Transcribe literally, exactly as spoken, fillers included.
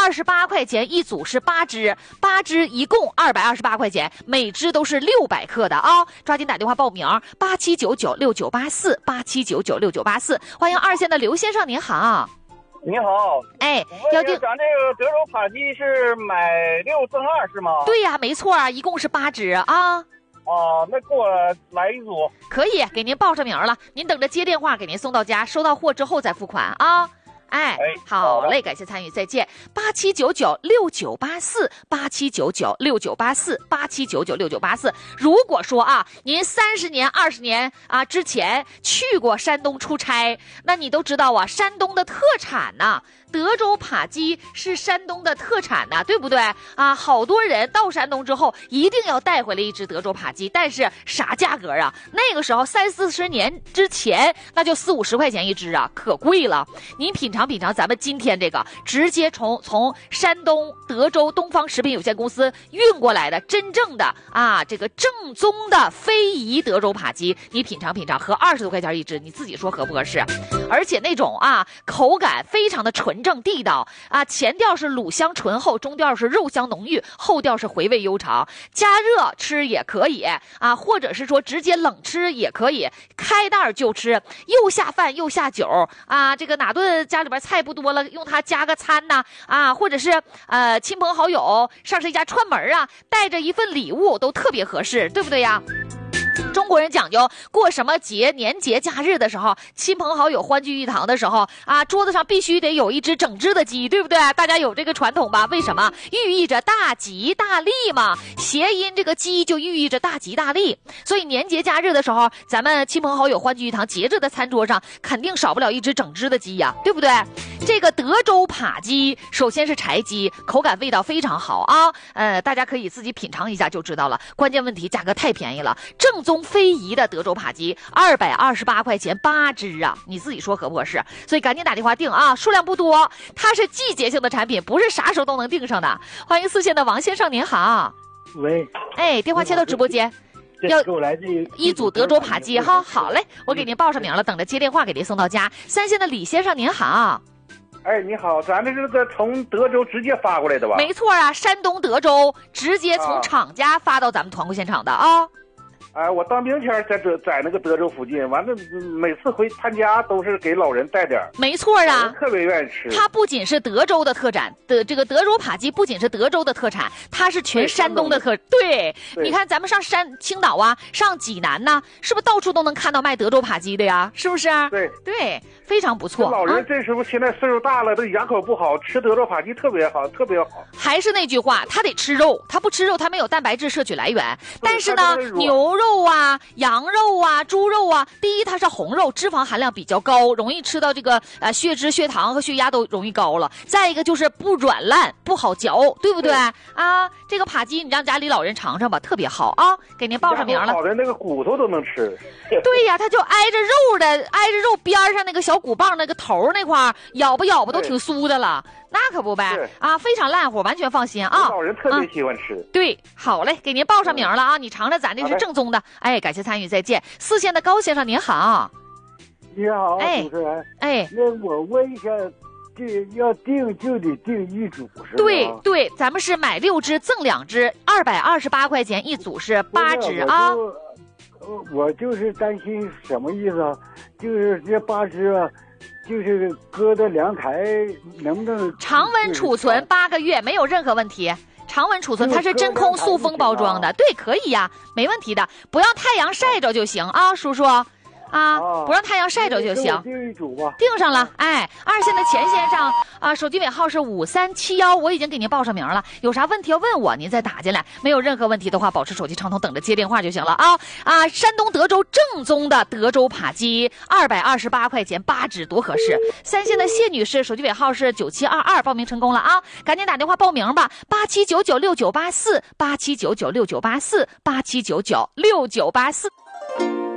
二十八块钱一组是八支，八支一共二百二十八块钱，每支都是六百克的啊！抓紧打电话报名，八七九九六九八四，八七九九六九八四。欢迎二线的刘先生，您好。 你好， 哎，要定咱这个德州扒鸡是买六赠二是吗？ 对呀、啊，没错啊，一共是八支啊。 啊，那给我来一组。 可以，给您报上名了，您等着接电话给您送到家，收到货之后再付款啊。哎，好嘞，感谢参与，再见。八七九九六九八四，八七九九六九八四，八七九九六九八四。如果说啊，您三十年、二十年啊之前去过山东出差，那你都知道啊，山东的特产呐、啊。德州扒鸡是山东的特产呐、啊，对不对啊？好多人到山东之后一定要带回来一只德州扒鸡，但是啥价格啊？那个时候三四十年之前，那就四五十块钱一只啊，可贵了。您品尝品尝咱们今天这个直接从从山东德州东方食品有限公司运过来的真正的啊这个正宗的非遗德州扒鸡，你品尝品尝，合二十多块钱一只，你自己说合不合适？而且那种啊口感非常的纯正地道啊，前调是卤香醇厚，中调是肉香浓郁，后调是回味悠长。加热吃也可以啊，或者是说直接冷吃也可以，开袋就吃，又下饭又下酒啊。这个哪顿家里边菜不多了，用它加个餐呐 啊, 啊，或者是呃亲朋好友上谁家串门啊，带着一份礼物都特别合适，对不对呀？中国人讲究过什么节年节假日的时候，亲朋好友欢聚一堂的时候啊，桌子上必须得有一只整只的鸡，对不对？大家有这个传统吧？为什么？寓意着大吉大利嘛，谐音这个鸡就寓意着大吉大利。所以年节假日的时候，咱们亲朋好友欢聚一堂，节日的餐桌上肯定少不了一只整只的鸡呀，对不对？这个德州扒鸡首先是柴鸡，口感味道非常好啊，呃，大家可以自己品尝一下就知道了。关键问题价格太便宜了，正宗非遗的德州扒鸡二百二十八块钱八只啊，你自己说合不合适？所以赶紧打电话订啊，数量不多，它是季节性的产品，不是啥时候都能订上的。欢迎四线的王先生，您好。 喂， 哎，电话切到直播间。 要给我来这一组德州扒鸡哈，好嘞，我给您报上名了，等着接电话给您送到家。三线的李先生您好。 哎，你好，咱这是个从德州直接发过来的吧？ 没错啊，山东德州直接从厂家发到咱们团购现场的啊。 哎，我当兵前在这在那个德州附近，完了每次回参加都是给老人带点。 没错啊， 特别愿意吃。 它不仅是德州的特产，的这个德州扒鸡不仅是德州的特产，它是全山东的特。对，对你看咱们上山青岛啊，上济南呐、啊，是不是到处都能看到卖德州扒鸡的呀？是不是？ 对对，非常不错。 老人这时候现在岁数大了，这牙口不好，吃德州扒鸡特别好，特别好。 还是那句话，他得吃肉，他不吃肉，他没有蛋白质摄取来源。但是呢，牛肉。肉啊，羊肉啊，猪肉啊，第一它是红肉，脂肪含量比较高，容易吃到这个呃血脂、血糖和血压都容易高了。再一个就是不软烂，不好嚼，对不对？对啊，这个扒鸡你让家里老人尝尝吧，特别好啊，给您报上名了。 好的那个骨头都能吃。 对呀，它就挨着肉的，挨着肉边上那个小骨棒那个头那块，咬吧咬吧都挺酥的了。那可不呗啊，非常烂乎，完全放心啊！ 老人特别喜欢吃。 啊、对，好嘞，给您报上名了啊！你尝尝咱这是正宗的。哎，感谢参与，再见。四线的高先生您好。 你好， 哎、 主持人。 哎， 那我问一下，这要订就得订一组是吧？ 对对，咱们是买六只赠两只，二百二十八块钱一组是八只啊。 我就是担心什么意思啊？就是这八只啊。就是搁在凉台能不能常温储存八个月没有任何问题，常温储存它是真空塑封包装的，对，可以呀、啊，没问题的，不让太阳晒着就行啊，叔叔。啊，不让太阳晒着就行。 订一组吧。 订上了，哎，二线的钱先生啊，手机尾号是五三七幺，我已经给您报上名了。有啥问题要问我，您再打进来。没有任何问题的话，保持手机畅通，等着接电话就行了啊啊！山东德州正宗的德州扒鸡，二百二十八块钱八只，多合适。三线的谢女士，手机尾号是九七二二，报名成功了啊！赶紧打电话报名吧，八七九九六九八四，八七九九六九八四，八七九九六九八四。